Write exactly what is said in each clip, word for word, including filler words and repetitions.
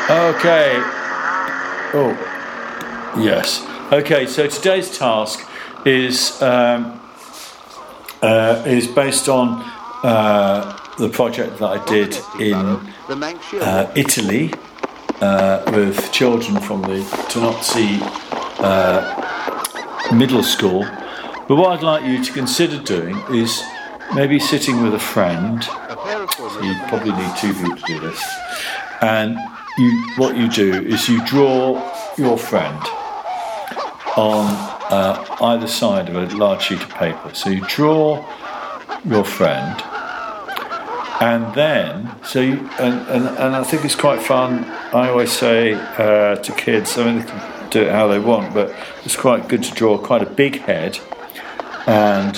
Okay. Oh, yes. Okay, so today's task is um, uh, is based on uh, the project that I did in uh, Italy uh, with children from the Tonozzi uh, Middle School. But what I'd like you to consider doing is maybe sitting with a friend. So you probably need two people to do this. And you, what you do is you draw your friend on uh, either side of a large sheet of paper. So you draw your friend, and then so you, and, and and I think it's quite fun. I always say uh, to kids, I mean, they can do it how they want, but it's quite good to draw quite a big head, and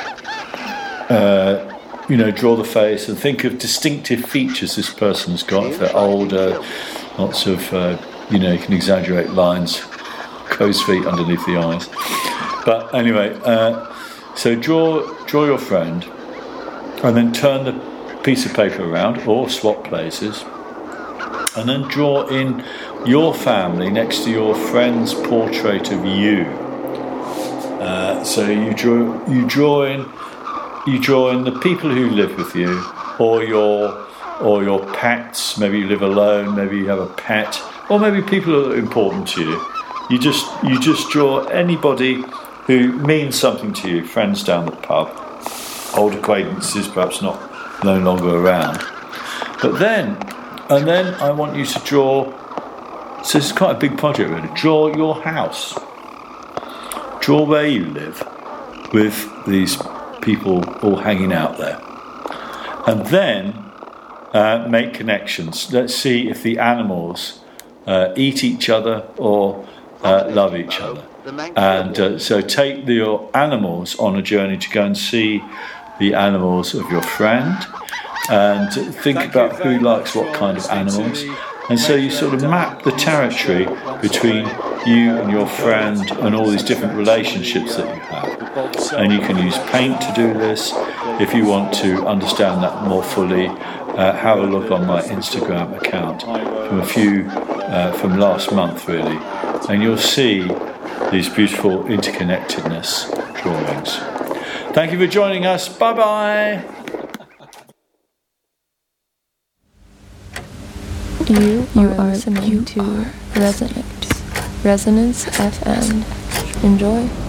uh, you know, draw the face and think of distinctive features this person's got. If they're older, lots of uh, you know, you can exaggerate lines. Crow's feet underneath the eyes. But anyway, uh, so draw draw your friend, and then turn the piece of paper around, or swap places, and then draw in your family next to your friend's portrait of you. Uh, so you draw you draw in you draw in the people who live with you, or your or your pets. Maybe you live alone. Maybe you have a pet, or maybe people who are important to you. You just you just draw anybody who means something to you, friends down the pub, old acquaintances perhaps not no longer around. But then, and then I want you to draw, so it's quite a big project really, draw your house. Draw where you live with these people all hanging out there. And then uh, make connections. Let's see if the animals uh, eat each other or Uh, love each other. And uh, so take the, your animals on a journey to go and see the animals of your friend, and think about who likes what kind of animals. And so you sort of map the territory between you and your friend and all these different relationships that you have. And you can use paint to do this. If you want to understand that more fully, uh, have a look on my Instagram account from a few, uh, from last month really. And you'll see these beautiful interconnectedness drawings. Thank you for joining us. Bye-bye. You, you are listening you to are Resonance. Resonance F M. Enjoy.